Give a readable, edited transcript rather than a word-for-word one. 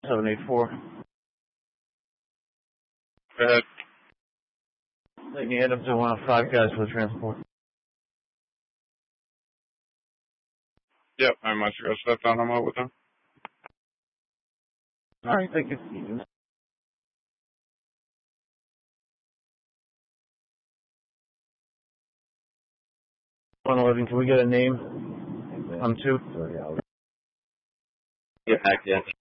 784. Go ahead. Taking Adams and 105 guys for the transport. Yep, I must go step down. I'm out with them. All right, thank you. 111, can we get a name on 2? Get back to you.